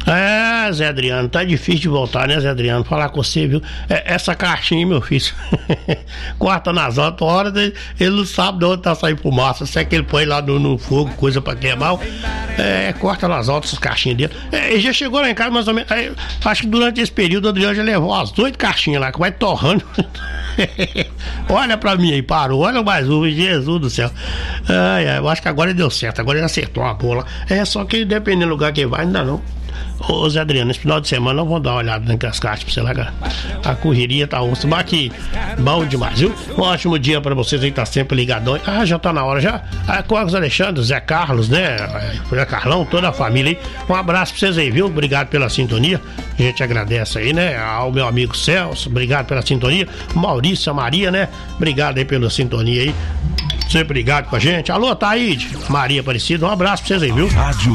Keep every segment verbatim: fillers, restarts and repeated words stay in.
É, Zé Adriano, tá difícil de voltar, né, Zé Adriano? Falar com você, viu? É, essa caixinha, meu filho, corta nas altas horas, ele, ele não sabe de onde tá saindo fumaça. Se é que ele põe lá no, no fogo, coisa pra queimar, é, corta nas altas essas caixinhas dele. É, ele já chegou lá em casa mais ou menos, é, acho que durante esse período o Adriano já levou as oito caixinhas lá, que vai torrando. Olha pra mim aí, parou, olha mais uma, Jesus do céu. Ai, ai, eu acho que agora deu certo, agora ele acertou a bola. É, só que dependendo do lugar que vai, ainda não. Ô Zé Adriano, esse final de semana nós vamos dar uma olhada naquelas caixas pra você lá, cara. A correria tá onça, mas aqui, bom demais, viu? Um ótimo dia pra vocês aí, tá sempre ligadão. Ah, já tá na hora já. Ah, Cogos Alexandre, Zé Carlos, né? Zé Carlão, toda a família aí. Um abraço pra vocês aí, viu? Obrigado pela sintonia. A gente agradece aí, né? Ao meu amigo Celso, obrigado pela sintonia. Maurício, a Maria, né? Obrigado aí pela sintonia aí. Sempre ligado com a gente. Alô, Taíde, Maria Aparecida, um abraço pra vocês aí, viu? Rádio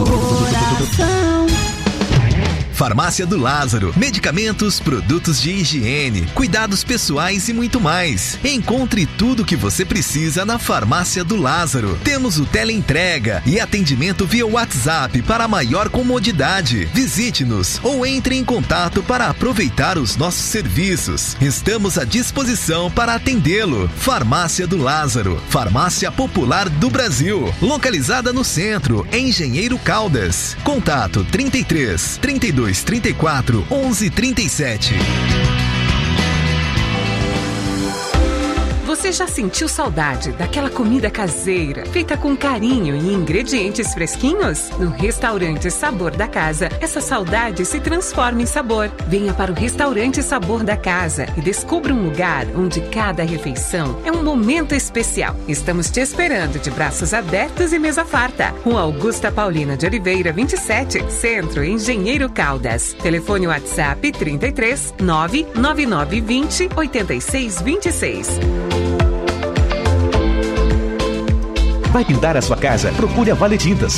Farmácia do Lázaro. Medicamentos, produtos de higiene, cuidados pessoais e muito mais. Encontre tudo o que você precisa na Farmácia do Lázaro. Temos o teleentrega e atendimento via WhatsApp para maior comodidade. Visite-nos ou entre em contato para aproveitar os nossos serviços. Estamos à disposição para atendê-lo. Farmácia do Lázaro. Farmácia Popular do Brasil. Localizada no centro, em Engenheiro Caldas. Contato trinta e três, trinta e dois, trinta e quatro, onze, trinta e sete. Você já sentiu saudade daquela comida caseira, feita com carinho e ingredientes fresquinhos? No Restaurante Sabor da Casa, essa saudade se transforma em sabor. Venha para o Restaurante Sabor da Casa e descubra um lugar onde cada refeição é um momento especial. Estamos te esperando de braços abertos e mesa farta. Rua Augusta Paulina de Oliveira, vinte e sete, Centro, Engenheiro Caldas. Telefone WhatsApp trinta e três, nove nove nove vinte, oitenta e seis vinte e seis. Vai pintar a sua casa? Procure a Vale Tintas.